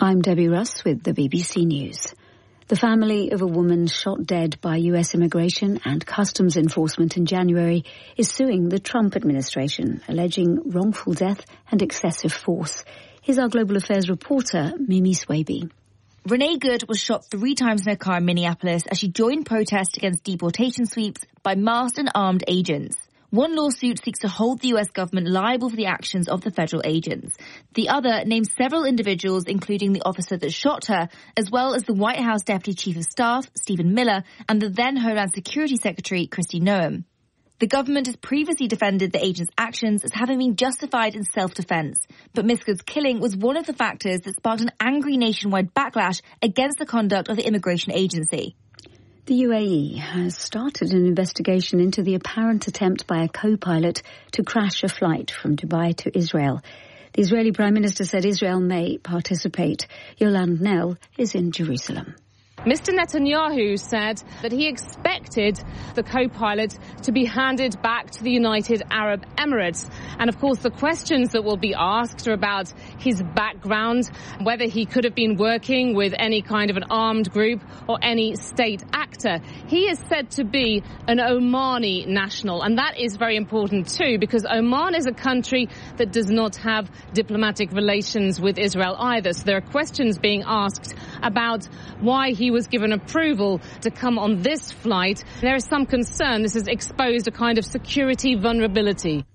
I'm Debbie Russ with the BBC News. The family of a woman shot dead by US Immigration and Customs Enforcement in January is suing the Trump administration, alleging wrongful death and excessive force. Here's our Global Affairs reporter, Mimi Swaby. Renee Good was shot 3 times in her car in Minneapolis as she joined protests against deportation sweeps by masked and armed agents. One lawsuit seeks to hold the US government liable for the actions of the federal agents. The other names several individuals, including the officer that shot her, as well as the White House Deputy Chief of Staff, Stephen Miller, and the then Homeland Security Secretary, Kristi Noem. The government has previously defended the agents' actions as having been justified in self-defense. But Ms. Good's killing was one of the factors that sparked an angry nationwide backlash against the conduct of the immigration agency. The UAE has started an investigation into the apparent attempt by a co-pilot to crash a flight from Dubai to Israel. The Israeli Prime Minister said Israel may participate. Yolande Knell is in Jerusalem. Mr. Netanyahu said that he expected the co-pilot to be handed back to the United Arab Emirates. And of course, the questions that will be asked are about his background, whether he could have been working with any kind of an armed group or any state actor. He is said to be an Omani national, and that is very important too, because Oman is a country that does not have diplomatic relations with Israel either. So there are questions being asked about why he was given approval to come on this flight. There is some concern this has exposed a kind of security vulnerability.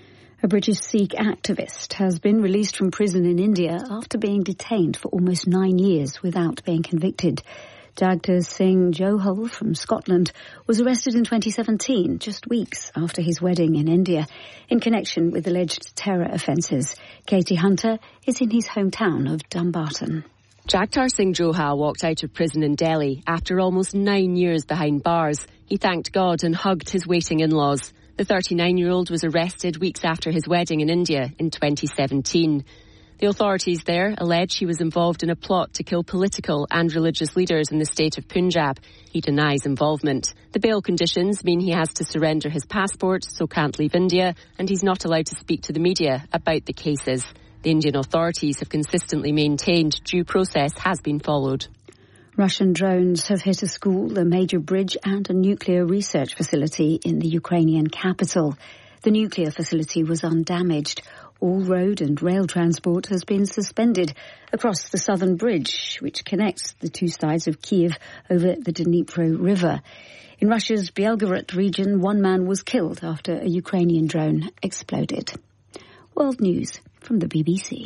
A British Sikh activist has been released from prison in India after being detained for almost 9 years without being convicted. Jagtar Singh Johal from Scotland was arrested in 2017, just weeks after his wedding in India, in connection with alleged terror offences. Katie Hunter is in his hometown of Dumbarton. Jagtar Singh Johal walked out of prison in Delhi after almost 9 years behind bars. He thanked God and hugged his waiting in-laws. The 39-year-old was arrested weeks after his wedding in India in 2017. The authorities there allege he was involved in a plot to kill political and religious leaders in the state of Punjab. He denies involvement. The bail conditions mean he has to surrender his passport, so can't leave India, and he's not allowed to speak to the media about the cases. The Indian authorities have consistently maintained due process has been followed. Russian drones have hit a school, a major bridge and a nuclear research facility in the Ukrainian capital. The nuclear facility was undamaged. All road and rail transport has been suspended across the southern bridge, which connects the two sides of Kyiv over the Dnipro River. In Russia's Belgorod region, one man was killed after a Ukrainian drone exploded. World News from the BBC.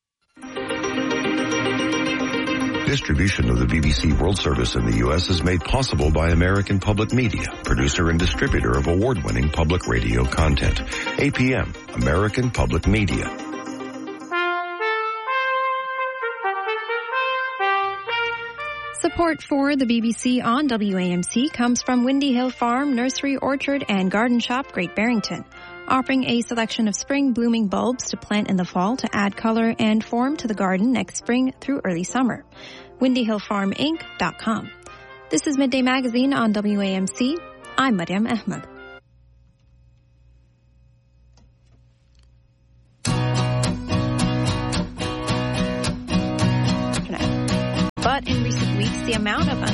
Distribution of the BBC World Service in the U.S. is made possible by American Public Media, producer and distributor of award-winning public radio content. APM, American Public Media. Support for the BBC on WAMC comes from Windy Hill Farm, Nursery, Orchard, and Garden Shop, Great Barrington, offering a selection of spring blooming bulbs to plant in the fall to add color and form to the garden next spring through early summer. WindyHillFarmInc.com. This is Midday Magazine on WAMC. I'm Mariam Ahmed. But in recent weeks, the amount of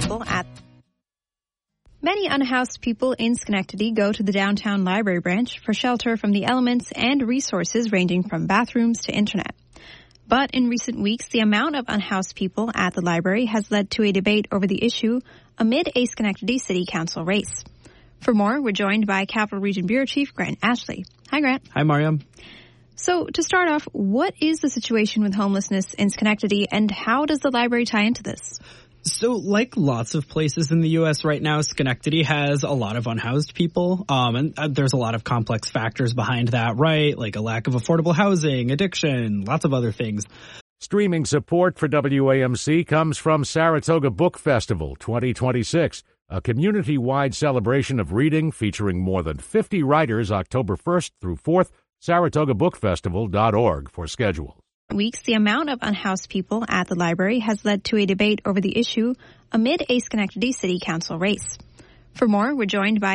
Many unhoused people in Schenectady go to the downtown library branch for shelter from the elements and resources ranging from bathrooms to internet. But in recent weeks, the amount of unhoused people at the library has led to a debate over the issue amid a Schenectady City Council race. For more, we're joined by Capital Region Bureau Chief Grant Ashley. Hi, Grant. Hi, Mariam. So, to start off, what is the situation with homelessness in Schenectady, and how does the library tie into this? So, like lots of places in the U.S. right now, Schenectady has a lot of unhoused people, and there's a lot of complex factors behind that, right? Like a lack of affordable housing, addiction, lots of other things. Streaming support for WAMC comes from Saratoga Book Festival 2026, a community-wide celebration of reading featuring more than 50 writers October 1st through 4th, saratogabookfestival.org for schedules. Weeks, the amount of unhoused people at the library has led to a debate over the issue amid a Schenectady City Council race. For more, we're joined by